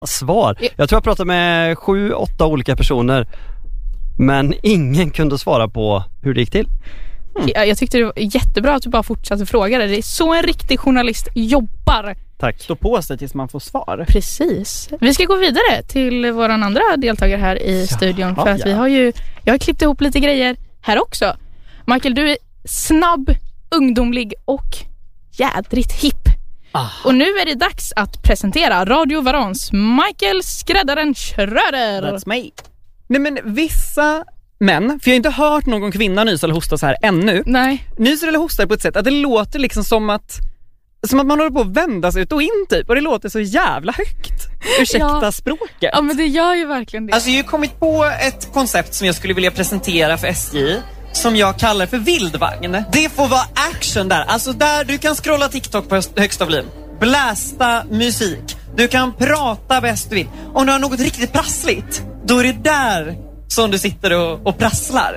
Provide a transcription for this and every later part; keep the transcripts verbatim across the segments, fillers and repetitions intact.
Svar. Jag tror jag pratade med sju, åtta olika personer, men ingen kunde svara på hur det gick till. Mm. Jag, jag tyckte det var jättebra att du bara fortsatte fråga det. Det är så en riktig journalist jobbar. Tack. Stå på sig tills man får svar. Precis. Vi ska gå vidare till våran andra deltagare här i ja, studion. För att ja. vi har ju, jag har klippt ihop lite grejer här också. Michael, du är snabb, ungdomlig och jädrigt hipp. Ah. Och nu är det dags att presentera Radio Varans Michael Skräddaren Schröder. That's me. Nej, men vissa män, för jag har inte hört någon kvinna nysa eller hosta så här ännu. Nej. Nyser eller hostar på ett sätt att det låter liksom som att som att man håller på att vända sig ut och in typ. Och det låter så jävla högt. Ursäkta ja. språket. Ja, men det gör ju verkligen det. Alltså jag har kommit på ett koncept som jag skulle vilja presentera för S J, som jag kallar för vildvagn. Det får vara action där. Alltså där du kan scrolla TikTok på högsta volym, blästa musik, du kan prata bäst du vill. Om du har något riktigt prassligt, då är det där som du sitter och, och prasslar.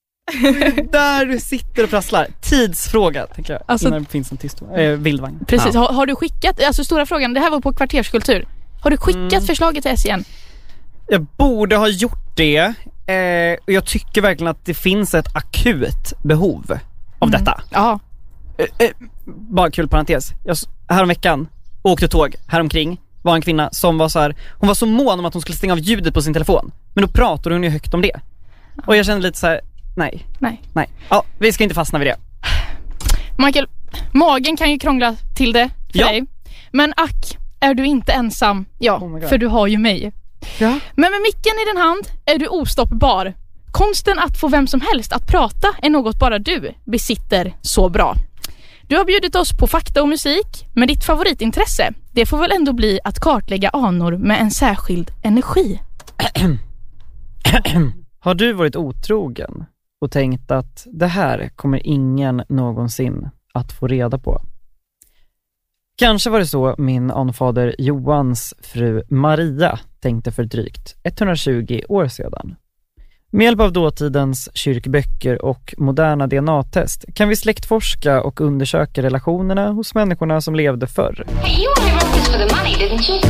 Där du sitter och prasslar. Tidsfråga, tänker jag. Alltså, när det finns en tyst äh, vildvagn. Precis, ja. har, har du skickat, alltså stora frågan, det här var på Kvarterskultur. Har du skickat mm. förslaget till S N? Jag borde ha gjort det. Eh, och jag tycker verkligen att det finns ett akut behov av mm. detta. Ja. Eh, eh, bara kul parentes. Jag, härom veckan åkte tåg häromkring. Var en kvinna som var så här, hon var så mån om att hon skulle stänga av ljudet på sin telefon. Men då pratade hon ju högt om det. Och jag kände lite så här, nej. Nej. Nej. Ja, vi ska inte fastna vid det. Michael, magen kan ju krångla till det för ja. dig. Men ack, är du inte ensam? Ja, oh för du har ju mig. Ja. Men med micken i din hand är du ostoppbar. Konsten att få vem som helst att prata är något bara du besitter så bra. Du har bjudit oss på fakta och musik, men ditt favoritintresse, det får väl ändå bli att kartlägga anor med en särskild energi. Har du varit otrogen och tänkt att det här kommer ingen någonsin att få reda på? Kanske var det så min anfader Johans fru Maria tänkte för drygt etthundratjugo år sedan. Med hjälp av dåtidens kyrkböcker och moderna D N A-test kan vi släktforska och undersöka relationerna hos människorna som levde förr. Hey, you only wrote this for the money, didn't you?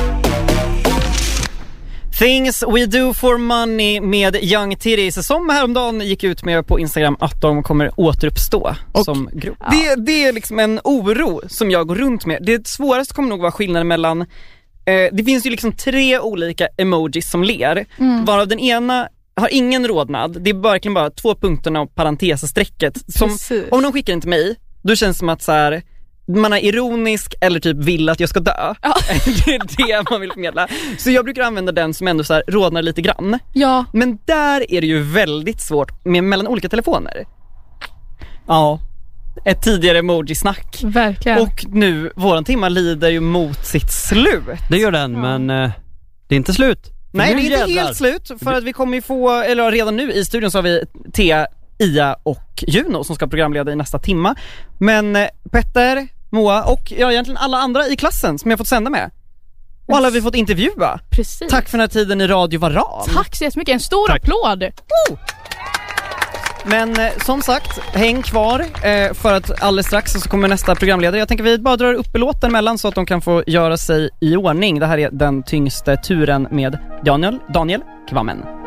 Things We Do For Money med Young Titties, som häromdagen gick ut med på Instagram att de kommer återuppstå och som grupp. Ja. Det, det är liksom en oro som jag går runt med. Det svåraste kommer nog vara skillnaden mellan... Eh, det finns ju liksom tre olika emojis som ler. Mm. Varav den ena har ingen rodnad. Det är verkligen bara två punkterna och parentesstrecket. Som, om de skickar den till mig, då känns det som att så här... man är ironisk eller typ vill att jag ska dö. Ja. Det är det man vill förmedla. Så jag brukar använda den som ändå så här rodnar lite grann. Ja. Men där är det ju väldigt svårt med mellan olika telefoner. Ja. Ett tidigare emoji-snack. Verkligen. Och nu, våran timma lider ju mot sitt slut. Det gör den, ja. men eh, det är inte slut. Nej, det är inte jävlar. helt slut. För att vi kommer ju få, eller redan nu i studion så har vi Thea, Ia och Juno som ska programleda i nästa timma. Men eh, Petter, Moa och ja, egentligen alla andra i klassen som jag fått sända med. Och alla har vi fått intervjua. Precis. Tack för den här tiden i Radio Varan. Tack så jättemycket, en stor Tack. applåd. Oh! Men eh, som sagt, häng kvar eh, för att alldeles strax så kommer nästa programledare. Jag tänker vi bara drar upp låten mellan så att de kan få göra sig i ordning. Det här är den tyngste turen med Daniel, Daniel Kvammen.